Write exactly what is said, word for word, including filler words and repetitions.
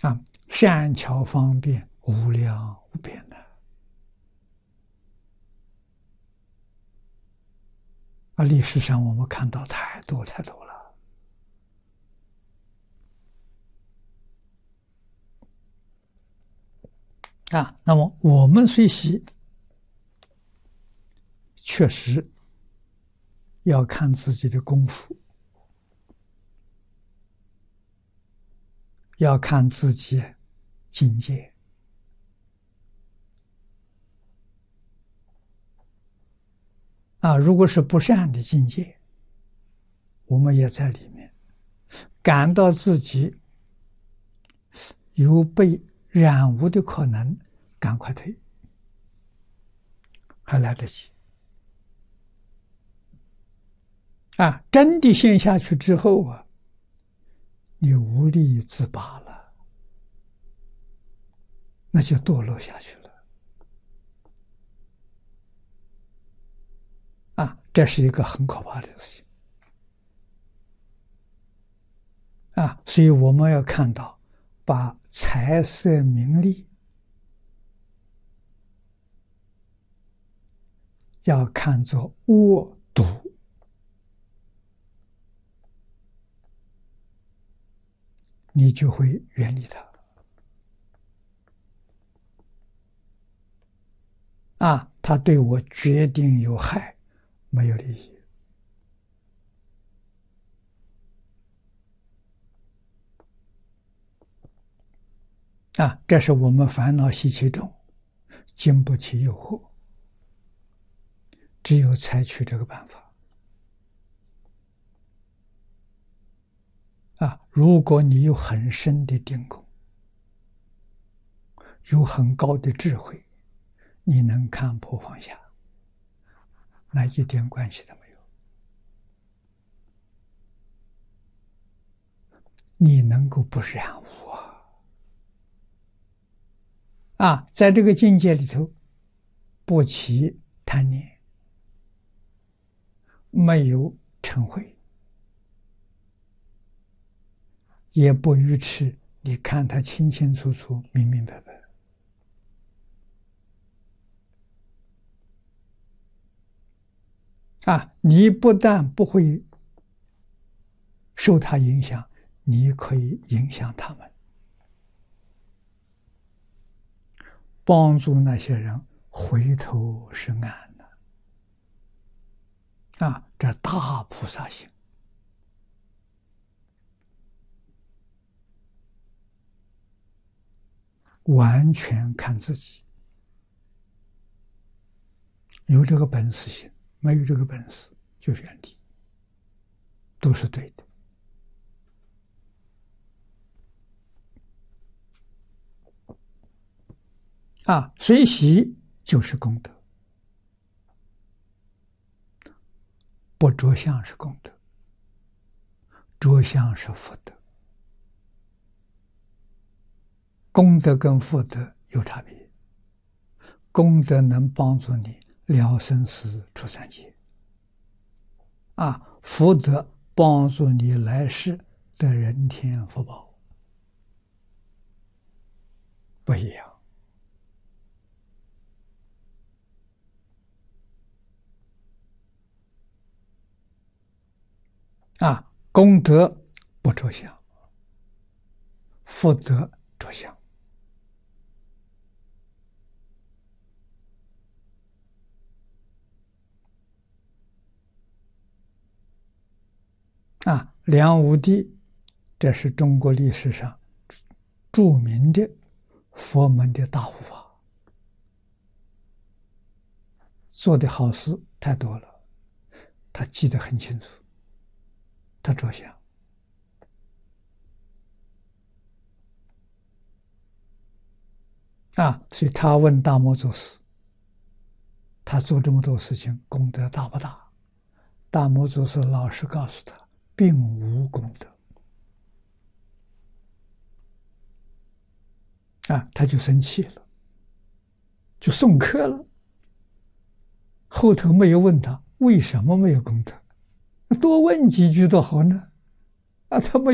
啊，善巧方便，无量无边的啊！历史上我们看到太多太多了啊。那么我们学习确实要看自己的功夫，要看自己境界啊。如果是不善的境界，我们也在里面感到自己有被染污的可能，赶快退，还来得及啊！真的陷下去之后啊，你无力自拔了，那就堕落下去了啊！这是一个很可怕的事情啊！所以我们要看到，把财色名利要看作恶毒，你就会远离它啊！它对我决定有害，没有利益啊！这是我们烦恼习气中经不起诱惑，只有采取这个办法啊！如果你有很深的定功，有很高的智慧，你能看破放下，那一点关系都没有。你能够不染污啊！啊，在这个境界里头，不起贪念，没有嗔恚，也不愚痴，你看他清清楚楚、明明白白。啊，你不但不会受他影响，你可以影响他们，帮助那些人回头是岸的啊！这大菩萨行，完全看自己，有这个本事行，没有这个本事就远离，都是对的啊！随喜就是功德，不着相是功德，着相是福德。功德跟福德有差别，功德能帮助你了生死出三界啊，福德帮助你来世得人天福报，不一样啊。功德不着相，福德着相啊。梁武帝，这是中国历史上著名的佛门的大护法，做的好事太多了，他记得很清楚，他着相啊。所以他问大摩祖师，他做这么多事情功德大不大？大摩祖师老实告诉他，并无功德啊，他就生气了，就送客了。后头没有问他为什么没有功德，多问几句多好呢？啊，他没有。